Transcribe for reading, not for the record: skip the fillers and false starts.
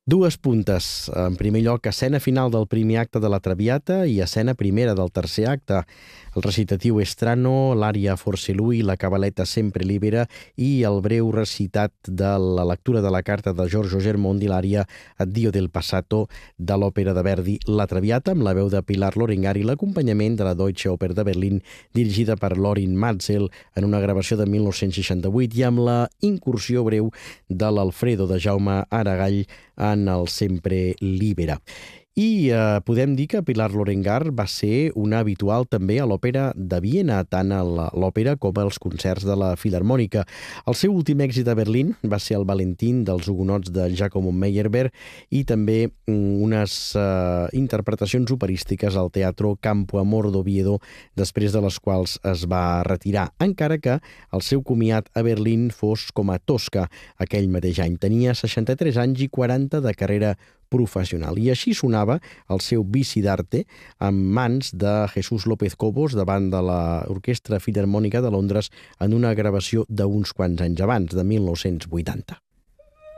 Dues puntes. En primer lloc, escena final del primer acte de la Traviata i escena primera del tercer acte. El recitatiu Estrano, l'ària Forse Lui, la cabaletta Sempre Libera i el breu recitat de la lectura de la carta de Giorgio Germondi, l'ària Addio del Passato de l'òpera de Verdi La Traviata, amb la veu de Pilar Lorengar i l'acompanyament de la Deutsche Oper de Berlín, dirigida per Lorin Maazel en una gravació de 1968 i amb la incursió breu de l'Alfredo de Jaume Aragall en el Sempre Libera. I podem dir que Pilar Lorengar va ser una habitual també a l'Òpera de Viena, tant a l'òpera com als concerts de la Filharmònica. El seu últim èxit a Berlín va ser el Valentín dels Hugonots de Giacomo Meyerbeer i també unes interpretacions operístiques al Teatro Campo Amor d'Oviedo, després de les quals es va retirar, encara que el seu comiat a Berlín fos com a Tosca aquell mateix any. Tenia 63 anys i 40 de carrera professional. I així sonava el seu Bici d'Arte en mans de Jesús López Cobos davant de l'Orquestra Filharmònica de Londres en una gravació d'uns quants anys abans, de 1980.